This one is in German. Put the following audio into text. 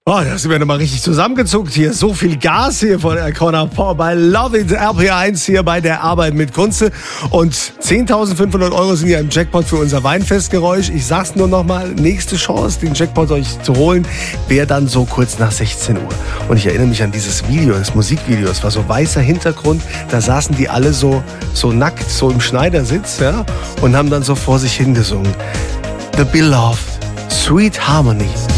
Oh, da sind wir nochmal richtig zusammengezuckt hier. So viel Gas hier von der Connor Paul bei Love It RPR1 hier bei der Arbeit mit Kunze. Und 10.500 € sind ja im Jackpot für unser Weinfestgeräusch. Ich sag's nur nochmal, nächste Chance, den Jackpot euch zu holen, wäre dann so kurz nach 16 Uhr. Und ich erinnere mich an dieses Video, das Musikvideo. Es war so weißer Hintergrund, da saßen die alle so nackt, so im Schneidersitz, ja, und haben dann so vor sich hingesungen. The Beloved, Sweet Harmony.